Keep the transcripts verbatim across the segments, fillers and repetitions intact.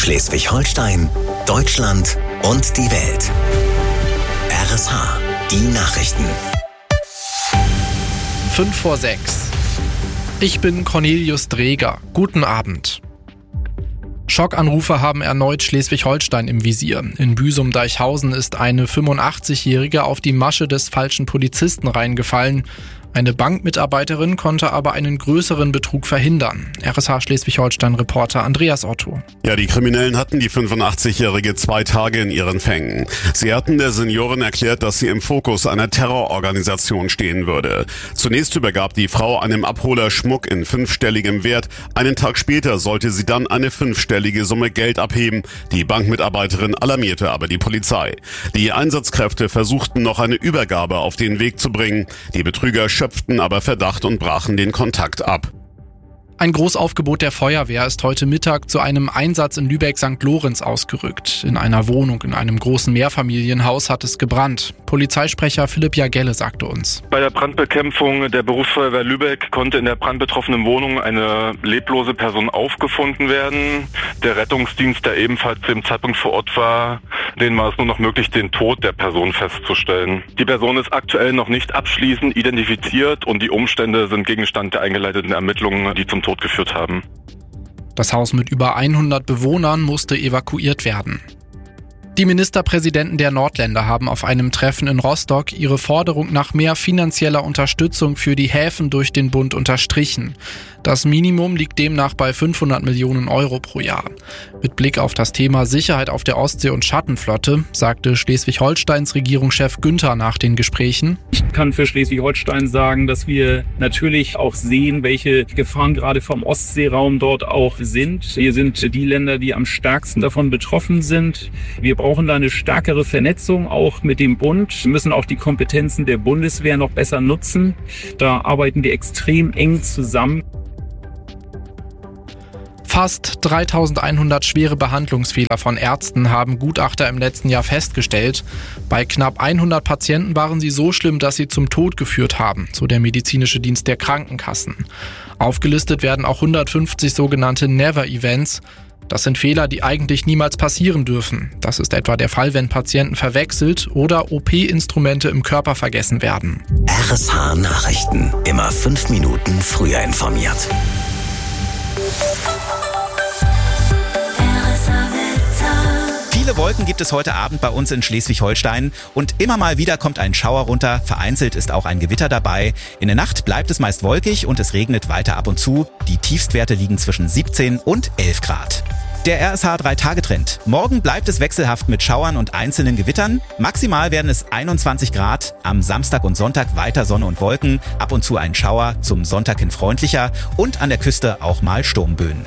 Schleswig-Holstein, Deutschland und die Welt. R S H, die Nachrichten. fünf vor sechs. Ich bin Cornelius Dreger. Guten Abend. Schockanrufe haben erneut Schleswig-Holstein im Visier. In Büsum-Deichhausen ist eine fünfundachtzigjährige auf die Masche des falschen Polizisten reingefallen. Eine Bankmitarbeiterin konnte aber einen größeren Betrug verhindern. R S H Schleswig-Holstein-Reporter Andreas Otto. Ja, die Kriminellen hatten die fünfundachtzigjährige zwei Tage in ihren Fängen. Sie hatten der Seniorin erklärt, dass sie im Fokus einer Terrororganisation stehen würde. Zunächst übergab die Frau einem Abholer Schmuck in fünfstelligem Wert. Einen Tag später sollte sie dann eine fünfstellige Summe Geld abheben. Die Bankmitarbeiterin alarmierte aber die Polizei. Die Einsatzkräfte versuchten noch eine Übergabe auf den Weg zu bringen. Die Betrüger schöpften aber Verdacht und brachen den Kontakt ab. Ein Großaufgebot der Feuerwehr ist heute Mittag zu einem Einsatz in Lübeck-Sankt Lorenz ausgerückt. In einer Wohnung in einem großen Mehrfamilienhaus hat es gebrannt. Polizeisprecher Philipp Jagelle sagte uns: Bei der Brandbekämpfung der Berufsfeuerwehr Lübeck konnte in der brandbetroffenen Wohnung eine leblose Person aufgefunden werden. Der Rettungsdienst, der ebenfalls zu dem Zeitpunkt vor Ort war, denen war es nur noch möglich, den Tod der Person festzustellen. Die Person ist aktuell noch nicht abschließend identifiziert und die Umstände sind Gegenstand der eingeleiteten Ermittlungen, die zum Tod geführt haben. Das Haus mit über hundert Bewohnern musste evakuiert werden. Die Ministerpräsidenten der Nordländer haben auf einem Treffen in Rostock ihre Forderung nach mehr finanzieller Unterstützung für die Häfen durch den Bund unterstrichen. Das Minimum liegt demnach bei fünfhundert Millionen Euro pro Jahr. Mit Blick auf das Thema Sicherheit auf der Ostsee und Schattenflotte sagte Schleswig-Holsteins Regierungschef Günther nach den Gesprächen: Ich kann für Schleswig-Holstein sagen, dass wir natürlich auch sehen, welche Gefahren gerade vom Ostseeraum dort auch sind. Wir sind die Länder, die am stärksten davon betroffen sind. Wir brauchen da eine stärkere Vernetzung auch mit dem Bund. Wir müssen auch die Kompetenzen der Bundeswehr noch besser nutzen. Da arbeiten wir extrem eng zusammen. Fast dreitausendeinhundert schwere Behandlungsfehler von Ärzten haben Gutachter im letzten Jahr festgestellt. Bei knapp hundert Patienten waren sie so schlimm, dass sie zum Tod geführt haben, so der medizinische Dienst der Krankenkassen. Aufgelistet werden auch hundertfünfzig sogenannte Never-Events. Das sind Fehler, die eigentlich niemals passieren dürfen. Das ist etwa der Fall, wenn Patienten verwechselt oder O P-Instrumente im Körper vergessen werden. R S H Nachrichten. Immer fünf Minuten früher informiert. Viele Wolken gibt es heute Abend bei uns in Schleswig-Holstein und immer mal wieder kommt ein Schauer runter, vereinzelt ist auch ein Gewitter dabei. In der Nacht bleibt es meist wolkig und es regnet weiter ab und zu. Die Tiefstwerte liegen zwischen siebzehn und elf Grad. Der R S H drei Tage Trend. Morgen bleibt es wechselhaft mit Schauern und einzelnen Gewittern. Maximal werden es einundzwanzig Grad. Am Samstag und Sonntag weiter Sonne und Wolken. Ab und zu ein Schauer, zum Sonntag hin freundlicher und an der Küste auch mal Sturmböen.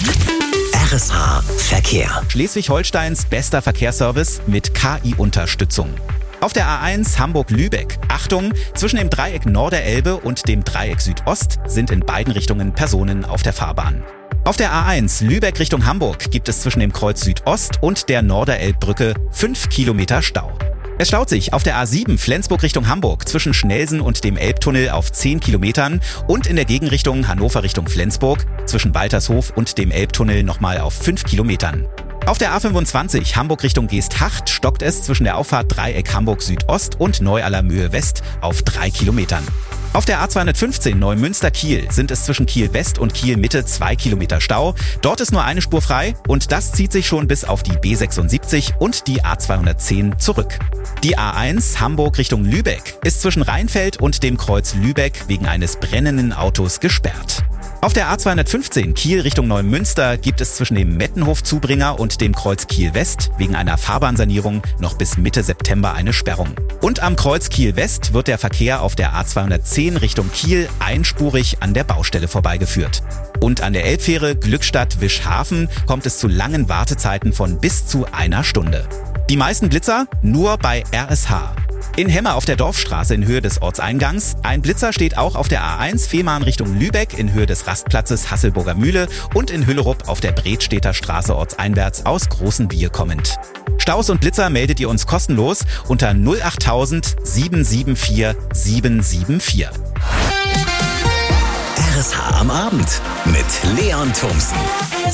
R S H Verkehr. Schleswig-Holsteins bester Verkehrsservice mit K I-Unterstützung. Auf der A eins Hamburg-Lübeck. Achtung, zwischen dem Dreieck Norderelbe und dem Dreieck Südost sind in beiden Richtungen Personen auf der Fahrbahn. Auf der A eins Lübeck Richtung Hamburg gibt es zwischen dem Kreuz Südost und der Norderelbbrücke fünf Kilometer Stau. Es staut sich auf der A sieben Flensburg Richtung Hamburg zwischen Schnelsen und dem Elbtunnel auf zehn Kilometern und in der Gegenrichtung Hannover Richtung Flensburg zwischen Waltershof und dem Elbtunnel nochmal auf fünf Kilometern. Auf der A fünfundzwanzig Hamburg Richtung Geesthacht stockt es zwischen der Auffahrt Dreieck Hamburg Südost und Neualler-Mühe West auf drei Kilometern. Auf der A zweihundertfünfzehn Neumünster-Kiel sind es zwischen Kiel West und Kiel Mitte zwei Kilometer Stau. Dort ist nur eine Spur frei und das zieht sich schon bis auf die B sechsundsiebzig und die A zweihundertzehn zurück. Die A eins Hamburg Richtung Lübeck ist zwischen Rheinfeld und dem Kreuz Lübeck wegen eines brennenden Autos gesperrt. Auf der A zweihundertfünfzehn Kiel Richtung Neumünster gibt es zwischen dem Mettenhof-Zubringer und dem Kreuz Kiel West wegen einer Fahrbahnsanierung noch bis Mitte September eine Sperrung. Und am Kreuz Kiel West wird der Verkehr auf der A zweihundertzehn Richtung Kiel einspurig an der Baustelle vorbeigeführt. Und an der Elbfähre Glückstadt-Wischhafen kommt es zu langen Wartezeiten von bis zu einer Stunde. Die meisten Blitzer nur bei R S H. In Hemmer auf der Dorfstraße in Höhe des Ortseingangs. Ein Blitzer steht auch auf der A eins Fehmarn Richtung Lübeck in Höhe des Rastplatzes Hasselburger Mühle und in Hüllerup auf der Bredstedter Straße ortseinwärts aus Großen Bier kommend. Staus und Blitzer meldet ihr uns kostenlos unter null achttausend sieben sieben vier sieben sieben vier. R S H am Abend mit Leon Thomsen.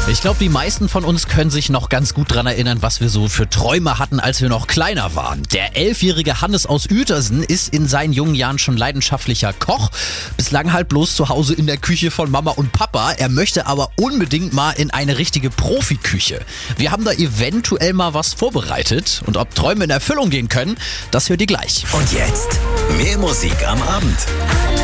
Ich glaube, die meisten von uns können sich noch ganz gut dran erinnern, was wir so für Träume hatten, als wir noch kleiner waren. Der elfjährige Hannes aus Uetersen ist in seinen jungen Jahren schon leidenschaftlicher Koch. Bislang halt bloß zu Hause in der Küche von Mama und Papa. Er möchte aber unbedingt mal in eine richtige Profiküche. Wir haben da eventuell mal was vorbereitet. Und ob Träume in Erfüllung gehen können, das hört ihr gleich. Und jetzt mehr Musik am Abend.